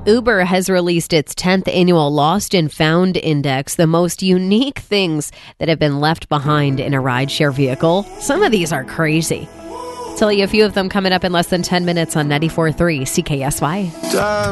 Uber has released its 10th annual Lost and Found Index, the most unique things that have been left behind in a rideshare vehicle. Some of these are crazy. I'll tell you a few of them coming up in less than 10 minutes on 94.3 CKSY.